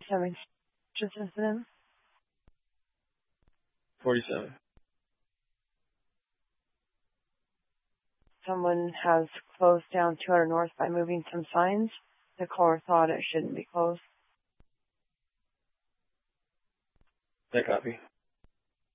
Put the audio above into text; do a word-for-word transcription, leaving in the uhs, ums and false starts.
forty-seven. Just incident. forty-seven. Someone has closed down two hundred North by moving some signs. The caller thought it shouldn't be closed. That copy.